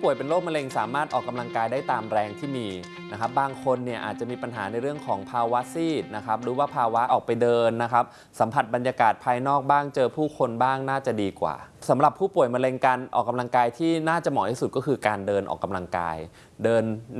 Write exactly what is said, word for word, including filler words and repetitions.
ป่วยเป็นโรคมะเร็งสามารถออกกำลังกายได้ตามแรงที่มีนะครับบางคนเนี่ยอาจจะมีปัญหาในเรื่องของภาวะซีดนะครับหรือว่าภาวะออกไปเดินนะครับสัมผัสบรรยากาศภายนอกบ้างเจอผู้คนบ้างน่าจะดีกว่าสำหรับผู้ป่วยมะเร็งการออกกำลังกายที่น่าจะเหมาะที่สุดก็คือการเดินออกกำลังกายเดิน